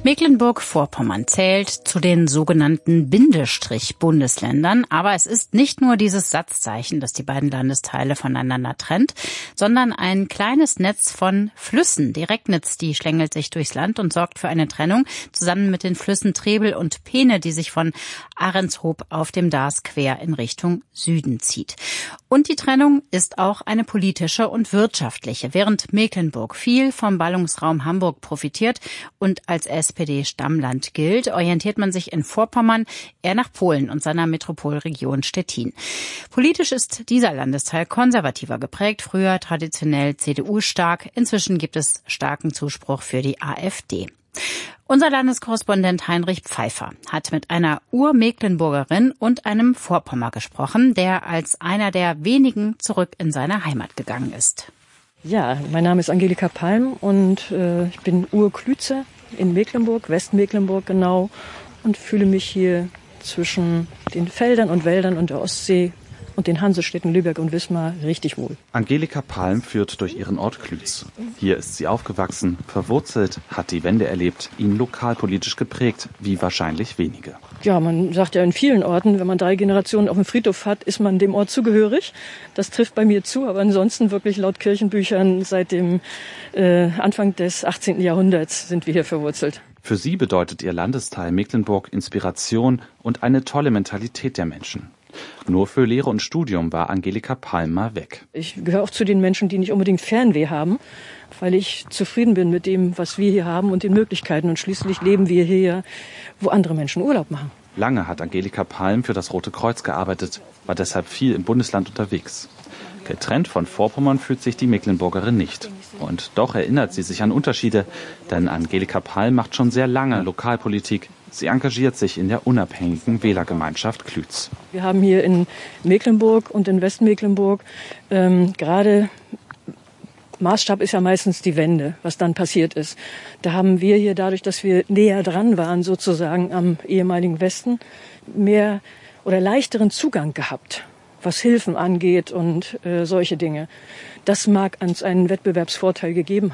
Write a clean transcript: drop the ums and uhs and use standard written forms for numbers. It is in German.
Mecklenburg-Vorpommern zählt zu den sogenannten Bindestrich-Bundesländern. Aber es ist nicht nur dieses Satzzeichen, das die beiden Landesteile voneinander trennt, sondern ein kleines Netz von Flüssen. Die Recknitz, die schlängelt sich durchs Land und sorgt für eine Trennung, zusammen mit den Flüssen Trebel und Peene, die sich von Ahrenshoop auf dem Daas quer in Richtung Süden zieht. Und die Trennung ist auch eine politische und wirtschaftliche. Während Mecklenburg viel vom Ballungsraum Hamburg profitiert und als SPD-Stammland gilt, orientiert man sich in Vorpommern eher nach Polen und seiner Metropolregion Stettin. Politisch ist dieser Landesteil konservativer geprägt, früher traditionell CDU-stark. Inzwischen gibt es starken Zuspruch für die AfD. Unser Landeskorrespondent Heinrich Pfeiffer hat mit einer Ur-Mecklenburgerin und einem Vorpommer gesprochen, der als einer der wenigen zurück in seine Heimat gegangen ist. Ja, mein Name ist Angelika Palm und ich bin Ur-Klützer in Mecklenburg, Westmecklenburg genau, und fühle mich hier zwischen den Feldern und Wäldern und der Ostsee und den Hansestädten Lübeck und Wismar richtig wohl. Angelika Palm führt durch ihren Ort Klütz. Hier ist sie aufgewachsen, verwurzelt, hat die Wende erlebt, ihn lokalpolitisch geprägt, wie wahrscheinlich wenige. Ja, man sagt ja in vielen Orten, wenn man 3 Generationen auf dem Friedhof hat, ist man dem Ort zugehörig. Das trifft bei mir zu, aber ansonsten wirklich laut Kirchenbüchern seit dem Anfang des 18. Jahrhunderts sind wir hier verwurzelt. Für sie bedeutet ihr Landesteil Mecklenburg Inspiration und eine tolle Mentalität der Menschen. Nur für Lehre und Studium war Angelika Palm mal weg. Ich gehöre auch zu den Menschen, die nicht unbedingt Fernweh haben, weil ich zufrieden bin mit dem, was wir hier haben und den Möglichkeiten. Und schließlich leben wir hier, wo andere Menschen Urlaub machen. Lange hat Angelika Palm für das Rote Kreuz gearbeitet, war deshalb viel im Bundesland unterwegs. Getrennt von Vorpommern fühlt sich die Mecklenburgerin nicht. Und doch erinnert sie sich an Unterschiede, denn Angelika Palm macht schon sehr lange Lokalpolitik. Sie engagiert sich in der unabhängigen Wählergemeinschaft Klütz. Wir haben hier in Mecklenburg und in Westmecklenburg gerade Maßstab ist ja meistens die Wende, was dann passiert ist. Da haben wir hier dadurch, dass wir näher dran waren, sozusagen am ehemaligen Westen, mehr oder leichteren Zugang gehabt, was Hilfen angeht und solche Dinge. Das mag uns einen Wettbewerbsvorteil gegeben